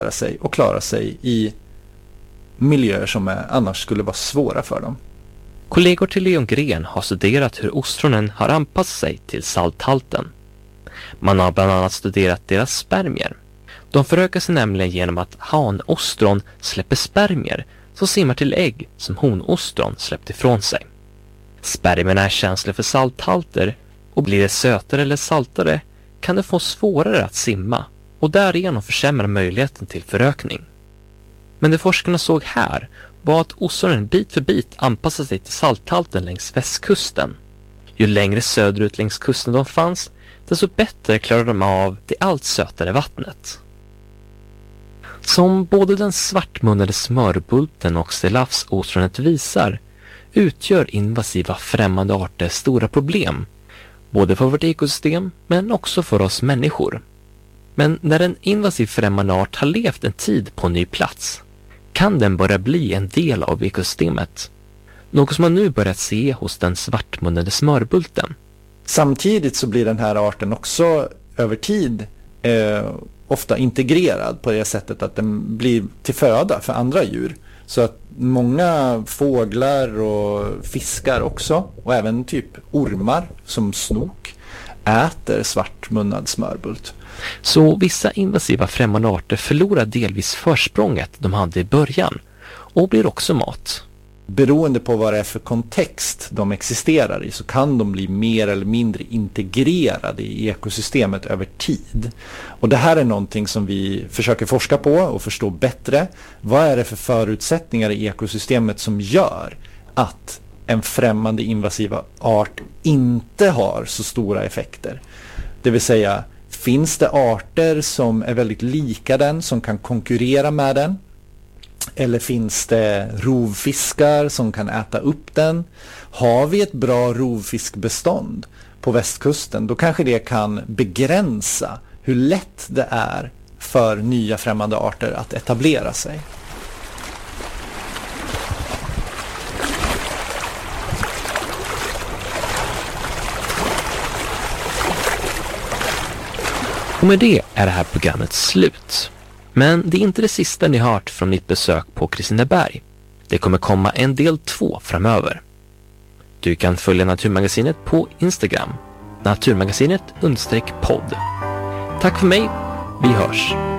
sig och klara sig i miljöer som annars skulle vara svåra för dem. Kollegor till Leongren har studerat hur ostronen har anpassat sig till salthalten. Man har bland annat studerat deras spermier. De förökar sig nämligen genom att hanostron släpper spermier som simmar till ägg som honostron släppt ifrån sig. Spermierna är känsliga för salthalter och blir det sötare eller saltare kan det få svårare att simma och därigenom försämra möjligheten till förökning. Men det forskarna såg här var att ostronen bit för bit anpassade sig till salthalten längs västkusten. Ju längre söderut längs kusten de fanns, desto bättre klarade de av det allt sötare vattnet. Som både den svartmunnade smörbulten och stillahavsostronet visar utgör invasiva främmande arter stora problem, både för vårt ekosystem men också för oss människor. Men när en invasiv främmande art har levt en tid på en ny plats kan den börja bli en del av ekosystemet. Något som man nu börjat se hos den svartmunnade smörbulten. Samtidigt så blir den här arten också över tid ofta integrerad på det sättet att den blir till föda för andra djur. Så att många fåglar och fiskar också, och även typ ormar som snok, äter svartmunnad smörbult. Så vissa invasiva främmande arter förlorar delvis försprånget de hade i början och blir också mat. Beroende på vad det är för kontext de existerar i så kan de bli mer eller mindre integrerade i ekosystemet över tid. Och det här är någonting som vi försöker forska på och förstå bättre. Vad är det för förutsättningar i ekosystemet som gör att en främmande invasiva art inte har så stora effekter? Det vill säga, finns det arter som är väldigt lika den, som kan konkurrera med den? Eller finns det rovfiskar som kan äta upp den? Har vi ett bra rovfiskbestånd på västkusten, då kanske det kan begränsa hur lätt det är för nya främmande arter att etablera sig. Och med det är det här programmet slut. Men det är inte det sista ni hört från mitt besök på Kristineberg. Det kommer komma en del 2 framöver. Du kan följa Naturmagasinet på Instagram. Naturmagasinet_podd. Tack för mig. Vi hörs.